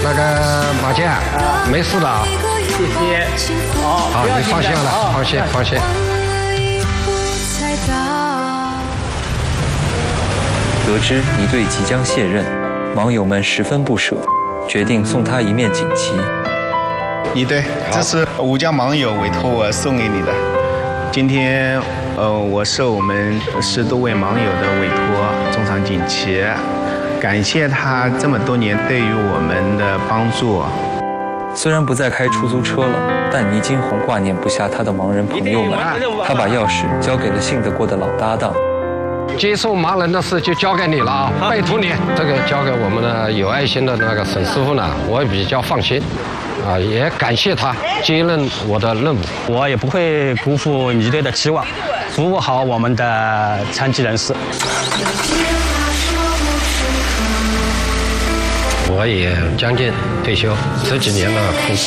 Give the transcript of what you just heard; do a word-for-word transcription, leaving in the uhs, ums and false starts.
那个马健，没事的啊。 谢谢。好， 好，你放心了，放心放心。 得知倪队即将卸任，网友们十分不舍，决定送他一面锦旗。 倪队，这是吴江网友委托我送给你的。今天，呃，我受我们十多位网友的委托，送上锦旗，感谢他这么多年对于我们的帮助。 虽然不再开出租车了，但倪金红挂念不下他的盲人朋友们，他把钥匙交给了信得过的老搭档。 接受盲人的事就交给你了啊，拜托你，这个交给我们的有爱心的那个沈师傅呢，我也比较放心，啊，也感谢他接任我的任务， 我也不会辜负倪队的期望，服务好我们的残疾人士。我也将近退休，十几年的付出。